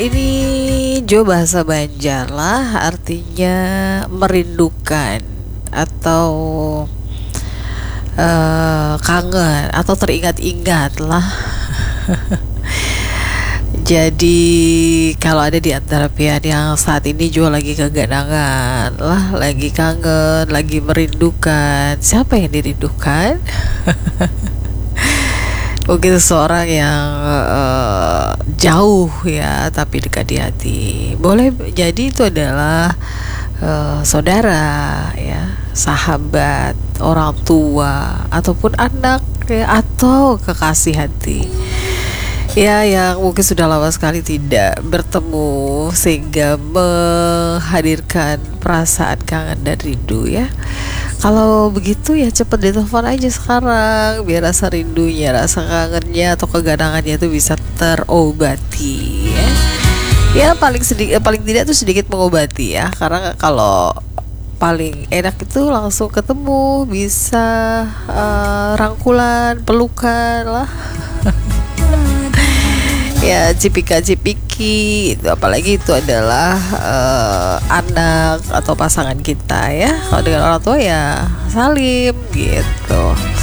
ini Jo bahasa Banjar lah, artinya merindukan atau kangen atau teringat-ingat lah. Jadi kalau ada di antara pihak yang saat ini Jo lagi keganangan lah, lagi kangen, lagi merindukan, siapa yang dirindukan? Mungkin seseorang yang jauh ya, tapi dekat di hati. Boleh jadi itu adalah saudara ya, sahabat, orang tua, ataupun anak ya, atau kekasih hati ya, yang mungkin sudah lama sekali tidak bertemu sehingga menghadirkan perasaan kangen dan rindu ya. Kalau begitu ya cepet ditelepon aja sekarang, biar rasa rindunya, rasa kangennya atau keganangannya itu bisa terobati ya. Ya paling sedikit, paling tidak tuh sedikit mengobati ya, karena kalau paling enak itu langsung ketemu, bisa rangkulan, pelukan lah. Ya cipika-cipiki itu, apalagi itu adalah anak atau pasangan kita ya. Kalau dengan orang tua ya salim gitu.